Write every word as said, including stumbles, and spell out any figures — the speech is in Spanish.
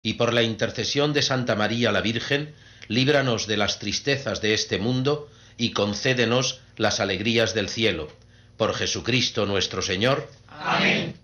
y por la intercesión de Santa María la Virgen, líbranos de las tristezas de este mundo y concédenos las alegrías del cielo. Por Jesucristo nuestro Señor. Amén.